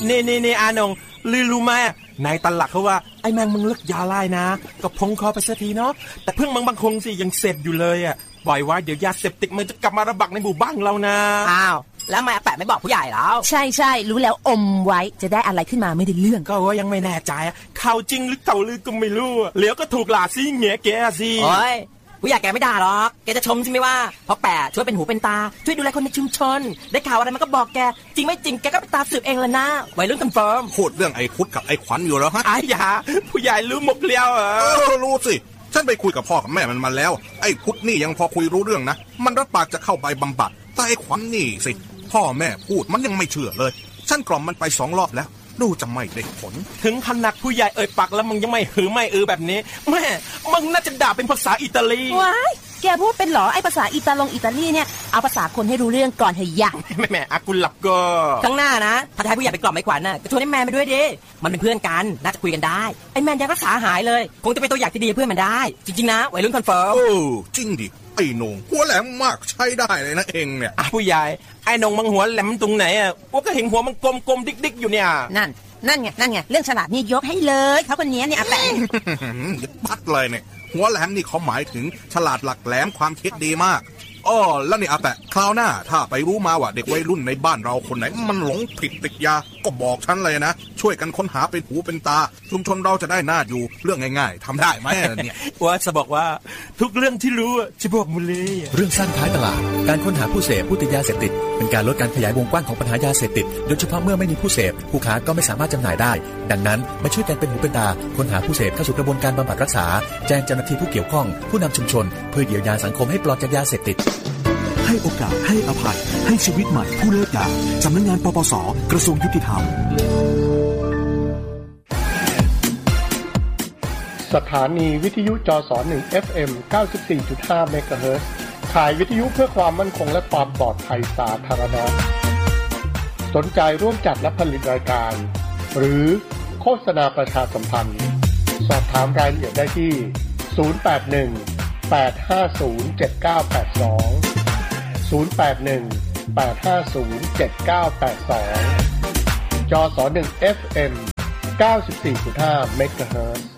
นี่อานงรู้ไหมนายตลักเขาว่าไอ้แมงมึงเลิกยาไล่นะก็พงคอไปสักทีเนาะแต่เพิ่งบางคงสิยังเสพอยู่เลยอ่ะปล่อยไว้เดี๋ยวยาเสพติดมันจะกลับมาระบาดในหมู่บ้านเรานะอ้าวแล้วแม่แปะไม่บอกผู้ใหญ่แล้วใช่รู้แล้วอมไว้จะได้อะไรขึ้นมาไม่ได้เรื่องก็ว่ายังไม่แน่ใจข่าวจริงหรือข่าวลือก็ไม่รู้เลี้ยวก็ถูกหลาซิเงี้ยแกสิโอ้ยผู้ใหญ่แกไม่ด่าหรอกแกจะชมใช่ไหมว่าเพราะแปะช่วยเป็นหูเป็นตาช่วยดูแลคนในชุมชนได้ข่าวอะไรมันก็บอกแกจริงไม่จริงแกก็ไปตามสืบเองละนะวัยรุ่นคอนเฟิร์มพูดเรื่องไอ้พุทธกับไอ้ขวัญอยู่แล้วฮะอย่าผู้ใหญ่รู้หมดเลี้ยวรู้สิฉันไปคุยกับพ่อกับแม่มันมาแล้วไอ้พุทธนี่ยังพอคุยรู้เรื่องนะมันรับปากจะเข้าไปบำบัดแต่ไอ้ขวัญนี่สิพ่อแม่พูดมันยังไม่เชื่อเลยฉันกล่อมมันไป2 รอบแล้วดูจะไม่ได้ผลถึงขนาดผู้ใหญ่เอ่ยปากแล้วมึงยังไม่หือไม่แบบนี้แม่มึงน่าจะด่าเป็นภาษาอิตาลีว้ายแกพูดเป็นหรอไอ้ภาษาอิตาลีเนี่ยเอาภาษาคนให้รู้เรื่องก่อนเถอะยะแม่อากุลหลับก็ข้างหน้านะถ้าให้ผู้ใหญ่ไปกล่อมไอ้ขวัญน่ะก็ชวนไอ้แมนไปด้วยดิมันเป็นเพื่อนกันน่าจะคุยกันได้ไอ้แมนยังรักษาหายเลยคงจะเป็นตัวอย่างที่ดีเพื่อนมันได้จริงๆนะวัยรุ่นคอนเฟิร์มจริงดิไอ้นงหัวแหลมมากใช้ได้เลยนะเองเนี่ยผู้ใหญ่ไอ้นงมันหัวแหลมตรงไหนว่าก็เห็นหัวมันกลมๆดิ๊กๆอยู่เนี่ยนั่นไงเรื่องฉลาดนี่ยกให้เลยเขาคนนี้เนี่ยอาแปะปัดเลยเนี่ยหัวแหลมนี่เขาหมายถึงฉลาดหลักแหลมความคิดดีมากแล้วนี่อาแปะคราวหน้าถ้าไปรู้มาว่าเด็กวัยรุ่นในบ้านเราคนไหนมันหลงผิดติดยาก็บอกฉันเลยนะช่วยกันค้นหาเป็นหูเป็นตาชุมชนเราจะได้น่าอยู่เรื่องง่ายๆทำได้ไหมเนี่ยว่าจะบอกว่าทุกเรื่องที่รู้จะบอกหมดเลยเรื่องสั้นท้ายตลาดการค้นหาผู้เสพผู้ติดยาเสพติดเป็นการลดการขยายวงกว้างของปัญหายาเสพติดโดยเฉพาะเมื่อไม่มีผู้เสพผู้ค้าก็ไม่สามารถจำหน่ายได้ดังนั้นมาช่วยกันเป็นหูเป็นตาค้นหาผู้เสพเข้าสู่กระบวนการบำบัดรักษาแจ้งเจ้าหน้าที่ผู้เกี่ยวข้องผู้นำชุมชนเพื่อเยียวยาสังคมให้ปลอดจากยาเสพติดให้โอกาสให้อภัยให้ชีวิตใหม่ผู้เลิกยาสำนักงานปปส.กระทรวงยุติธรรมสถานีวิทยุจส1 FM 94.5 เมกะเฮิรตซ์ขายวิทยุเพื่อความมั่นคงและความปลอดภัยสาธารณะสนใจร่วมจัดและผลิตรายการหรือโฆษณาประชาสัมพันธ์สอบถามรายละเอียดได้ที่081-850-7982 081-850-7982 จส1 FM 94.5 เมกะเฮิรตซ์